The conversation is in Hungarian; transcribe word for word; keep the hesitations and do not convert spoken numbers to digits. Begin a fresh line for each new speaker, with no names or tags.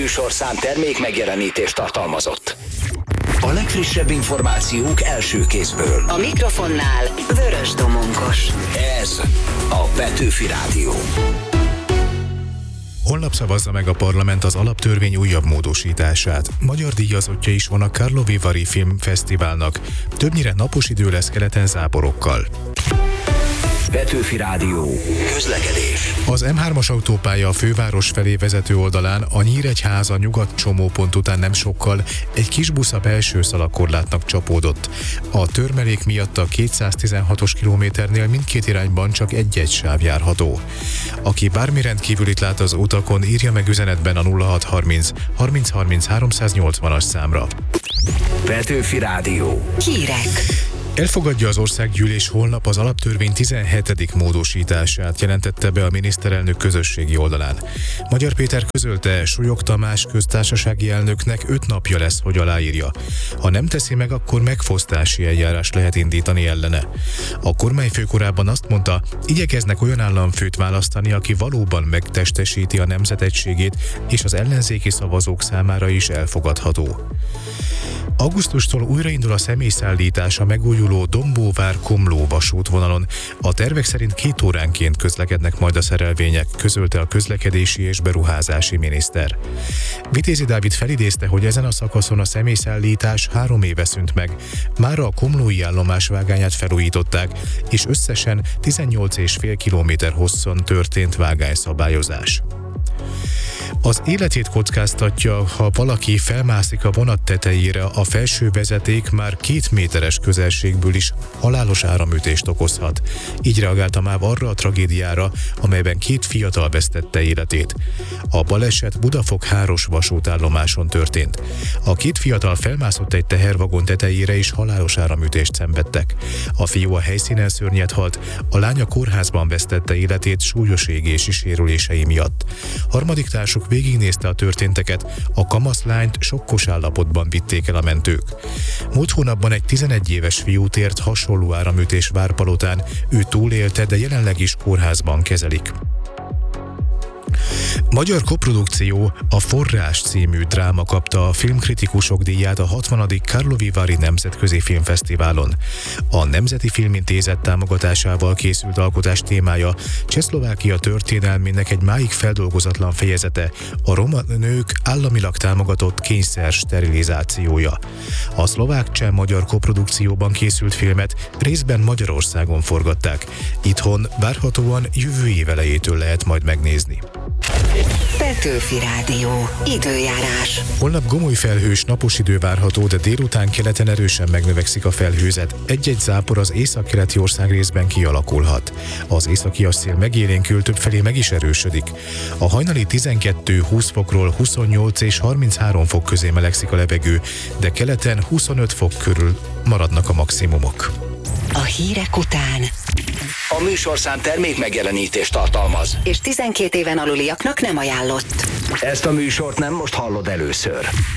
műsorszám termék megjelenítést tartalmazott. A legfrissebb információk első kézből.
A mikrofonnál Vörös Domongos.
Ez a Petőfi Rádió.
Holnap szavazza meg a parlament az alaptörvény újabb módosítását. Magyar díjazottja is van a Karlovy Vary Filmfesztiválnak. Többnyire napos idő lesz keleten záporokkal.
Petőfi Rádió. Közlekedés.
Az em hármas autópálya a főváros felé vezető oldalán a Nyíregyháza nyugat csomópont után nem sokkal egy kis busz a belső szalagkorlátnak csapódott. A törmelék miatt a kétszáztizenhatos kilométernél mindkét irányban csak egy-egy sáv járható. Aki bármi rendkívülit lát az utakon, írja meg üzenetben a nulla hat harminc harminc harminc háromszáznyolcvanas számra.
Petőfi Rádió.
Hírek.
Elfogadja az országgyűlés holnap az alaptörvény tizenhetedik módosítását, jelentette be a miniszterelnök közösségi oldalán. Magyar Péter közölte, Súlyog Tamás köztársasági elnöknek öt napja lesz, hogy aláírja. Ha nem teszi meg, akkor megfosztási eljárás lehet indítani ellene. A kormányfő korábban azt mondta, igyekeznek olyan államfőt választani, aki valóban megtestesíti a nemzet egységét, és az ellenzéki szavazók számára is elfogadható. Augusztustól újraindul a személyszállítás a megújuló Dombóvár-Komló vasútvonalon. A tervek szerint két óránként közlekednek majd a szerelvények, közölte a közlekedési és beruházási miniszter. Vitézi Dávid felidézte, hogy ezen a szakaszon a személyszállítás három éve szűnt meg. Mára a komlói állomás vágányát felújították, és összesen tizennyolc egész öt kilométer hosszon történt vágányszabályozás. Az életét kockáztatja, ha valaki felmászik a vonat tetejére, a felső vezeték már két méteres közelségből is halálos áramütést okozhat. Így reagált a MÁV arra a tragédiára, amelyben két fiatal vesztette életét. A baleset Budafok-Háros vasútállomáson történt. A két fiatal felmászott egy tehervagon tetejére és halálos áramütést szenvedtek. A fiú a helyszínen szörnyet halt, a lány a kórházban vesztette életét súlyos égési sérülései miatt. Harmadik társuk végignézte a történteket, a kamaszlányt sokkos állapotban vitték el a mentők. Múlt hónapban egy tizenegy éves fiú tért hasonló áramütés Várpalotán, ő túlélte, de jelenleg is kórházban kezelik. Magyar koprodukció, a Forrás című dráma kapta a filmkritikusok díját a hatvanadik Karlovy Vary Nemzetközi Filmfesztiválon. A Nemzeti Filmintézet támogatásával készült alkotás témája Csehszlovákia történelmének egy máig feldolgozatlan fejezete, a roma nők államilag támogatott kényszer sterilizációja. A szlovák-cseh magyar koprodukcióban készült filmet részben Magyarországon forgatták. Itthon várhatóan jövő év elejétől lehet majd megnézni.
Petőfi Rádió. Időjárás.
Holnap gomoly felhős, napos idő várható, de délután keleten erősen megnövekszik a felhőzet. Egy-egy zápor az északkeleti ország részben kialakulhat. Az északi szél megélénkül, többfelé meg is erősödik. A hajnali tizenkettő-húsz fokról huszonnyolc és harminchárom fok közé melegszik a levegő, de keleten huszonöt fok körül maradnak a maximumok.
A hírek után
A műsorszám termék megjelenítést tartalmaz.
és tizenkét éven aluliaknak nem ajánlott.
Ezt a műsort nem most hallod először.